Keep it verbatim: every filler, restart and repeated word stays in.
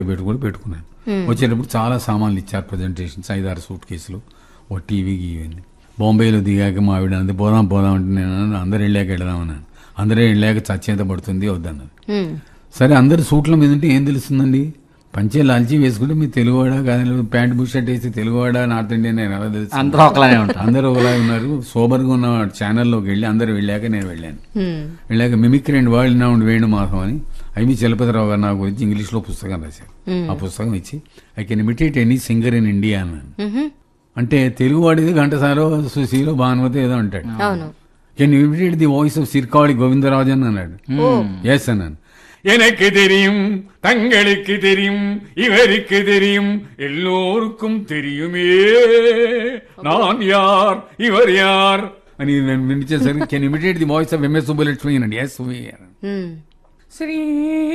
పెట్టుకుని పెట్టుకున్నాను. వచ్చేటప్పుడు చాలా సామాన్లు ఇచ్చారు, ప్రజెంటేషన్స్, ఐదారు సూట్ కేసులు, ఓ టీవీ ఇవన్నీ. బాంబేలో దిగాక మా ఆవిడ అంది పోదాం పోదాం అంటే నేను అందరు వెళ్ళాక వెళదామన్నాను. అందరూ వెళ్ళాక చచ్చేంత పడుతుంది వద్దన్నది. సరే అందరు సూట్ల మీద ఉంటే ఏం తెలుస్తుందండి, పంచే లాల్చీ వేసుకుంటే మీ తెలుగువాడా కానీ ప్యాంట్ బుషర్ట్ వేసి తెలుగువాడా నార్త్ ఇండియన్ నేను ఎలా తెలుసు, అందరూ ఒకలాగే ఉంటారు. అందరూ ఒకలాగే ఉన్నారు. సోబర్గా ఉన్న ఛానల్లోకి వెళ్ళి అందరు వెళ్ళాక నేను వెళ్ళాను. వెళ్ళాక మిమిక్రీ అండ్ వరల్డ్ నౌండ్ వేణుమాధవ్ అని ఐవి చలపతిరావు గారు నా గురించి ఇంగ్లీష్ లో పుస్తకం రాశారు. ఆ పుస్తకం ఇచ్చి I can imitate any singer in India అన్నాను. అంటే తెలుగు వాడిది ఘంటసారో సుశీలో భానుమతి ఏదో అంటాడు. Can imitate the voice of సిర్కాడి Govindarajan అన్నాడు. ఎస్ అన్నాను. எனக்கு தெரியும், தங்களுக்கு தெரியும், இவருக்கு தெரியும், எல்லோருக்கும் தெரியுமே நான் யார் ఇవర్ యార్ అని నేను వినిచేసరికి can imitate the voice of MS Subbalakshmi అన్నాడు. ఎస్ శ్రీ